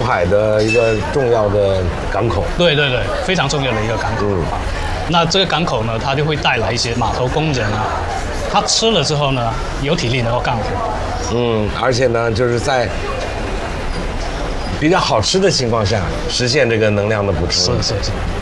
海的一个重要的港口。 对，非常重要的一个港口。那这个港口呢，它就会带来一些码头工人啊，他吃了之后呢，有体力能够干活。 而且呢，就是在比较好吃的情况下，实现这个能量的补充。 是。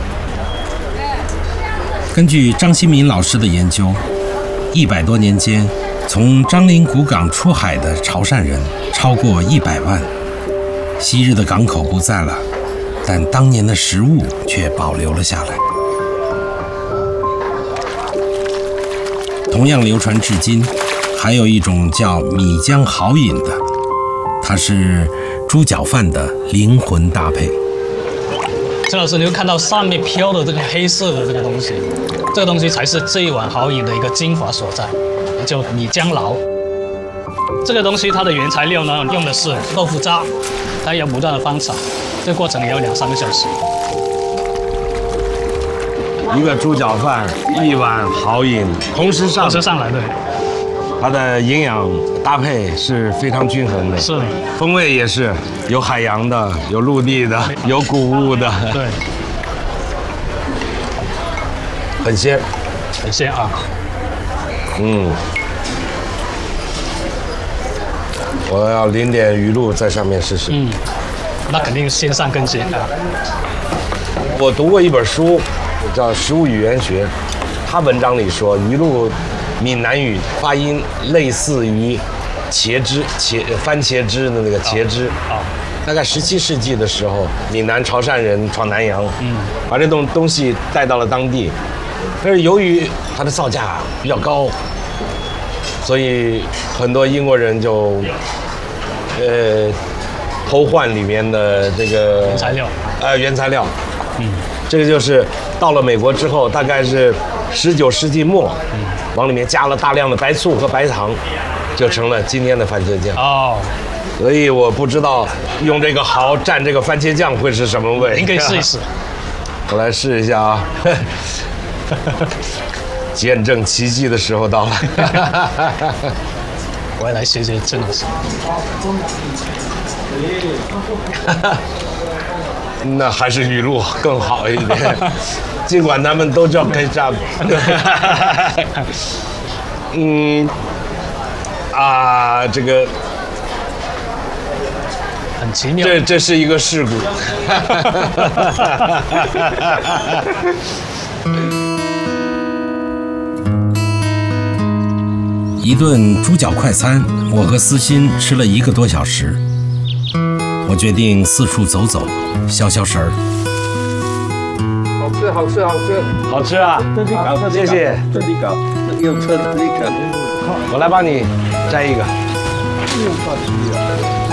根据张新民老师的研究，100多年间，从樟林古港出海的潮汕人超过100万。昔日的港口不在了，但当年的食物却保留了下来。同样流传至今，还有一种叫米浆好饮的，它是猪脚饭的灵魂搭配。 陈老师，你会看到上面飘的这个黑色的这个东西，这个东西才是这一碗好饮的一个精华所在，叫米浆捞。这个东西它的原材料呢，用的是豆腐渣，它要不断的翻炒，这个过程也要2-3个小时。 一个猪脚饭，1碗好饮，同时上来，对。 它的营养搭配是非常均衡的， 是的， 风味也是有海洋的，有陆地的，有谷物的， 对， 很鲜啊。 我要淋点鱼露在上面试试。 那肯定鲜上更鲜啊。 我读过一本书，叫《食物语言学》，它文章里说鱼露。闽南语发音类似于茄汁，番茄汁的那个茄汁。大概17世纪的时候，闽南潮汕人闯南洋，把这东西带到了当地。但是由于它的造价比较高，所以很多英国人就偷换里面的这个原材料。这个就是到了美国之后，大概是19世纪末，往里面加了大量的白醋和白糖，就成了今天的番茄酱。所以我不知道用这个蚝蘸这个番茄酱会是什么味。 您可以试一试。 我来试一下啊！见证奇迹的时候到了。 我也来学学郑老师。 那还是鱼露更好一点，尽管他们都叫 ketchup。这个很奇妙。 这是一个事故。 一顿猪脚快餐，我和思欣吃了1个多小时。我决定四处走走，消消食儿。 好吃啊！谢谢。我来帮你摘一个。